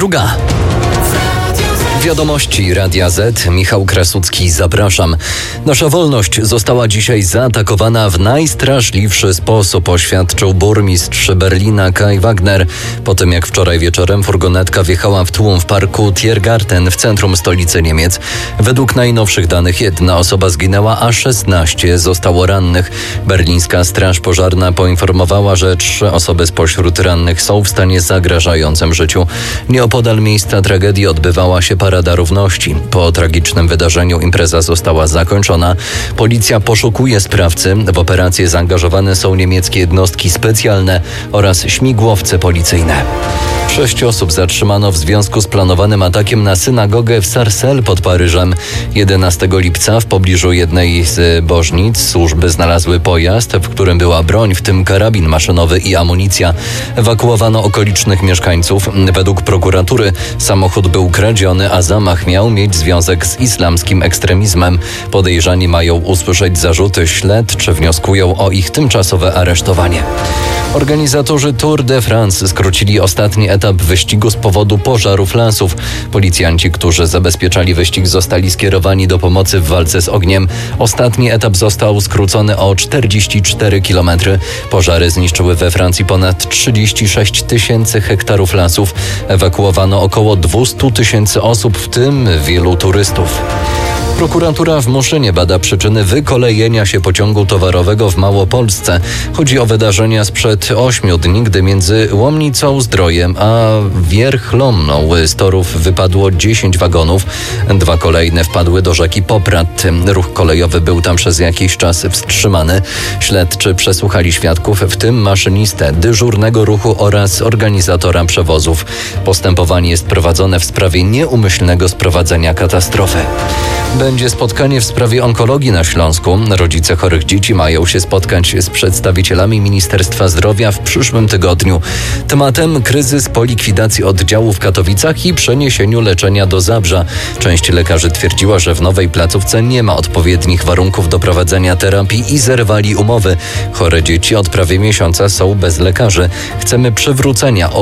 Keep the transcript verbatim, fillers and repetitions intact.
druga. Wiadomości Radia Z. Michał Krasucki, zapraszam. Nasza wolność została dzisiaj zaatakowana w najstraszliwszy sposób, oświadczył burmistrz Berlina Kai Wagner. Po tym jak wczoraj wieczorem furgonetka wjechała w tłum w parku Tiergarten w centrum stolicy Niemiec. Według najnowszych danych jedna osoba zginęła, a szesnaście zostało rannych. Berlińska Straż Pożarna poinformowała, że trzy osoby spośród rannych są w stanie zagrażającym życiu. Nieopodal miejsca tragedii odbywała się Parada Równości. Po tragicznym wydarzeniu impreza została zakończona. Policja poszukuje sprawcy. W operację zaangażowane są niemieckie jednostki specjalne oraz śmigłowce policyjne. Sześć osób zatrzymano w związku z planowanym atakiem na synagogę w Sarcelles pod Paryżem. jedenastego lipca w pobliżu jednej z bożnic służby znalazły pojazd, w którym była broń, w tym karabin maszynowy i amunicja. Ewakuowano okolicznych mieszkańców. Według prokuratury samochód był kradziony, a zamach miał mieć związek z islamskim ekstremizmem. Podejrzani mają usłyszeć zarzuty. Śledczy wnioskują o ich tymczasowe aresztowanie. Organizatorzy Tour de France skrócili ostatni etap wyścigu z powodu pożarów lasów. Policjanci, którzy zabezpieczali wyścig, zostali skierowani do pomocy w walce z ogniem. Ostatni etap został skrócony o czterdzieści cztery kilometry. Pożary zniszczyły we Francji ponad trzydzieści sześć tysięcy hektarów lasów. Ewakuowano około dwieście tysięcy osób, w tym wielu turystów. Prokuratura w Muszynie bada przyczyny wykolejenia się pociągu towarowego w Małopolsce. Chodzi o wydarzenia sprzed ośmiu dni, gdy między Łomnicą Zdrojem a Wierchlomną z torów wypadło dziesięć wagonów. Dwa kolejne wpadły do rzeki Poprad. Ruch kolejowy był tam przez jakiś czas wstrzymany. Śledczy przesłuchali świadków, w tym maszynistę, dyżurnego ruchu oraz organizatora przewozów. Postępowanie jest prowadzone w sprawie nieumyślnego sprowadzenia katastrofy. Będzie spotkanie w sprawie onkologii na Śląsku. Rodzice chorych dzieci mają się spotkać z przedstawicielami Ministerstwa Zdrowia w przyszłym tygodniu. Tematem kryzys po likwidacji oddziału w Katowicach i przeniesieniu leczenia do Zabrza. Część lekarzy twierdziła, że w nowej placówce nie ma odpowiednich warunków do prowadzenia terapii i zerwali umowy. Chore dzieci od prawie miesiąca są bez lekarzy. Chcemy przywrócenia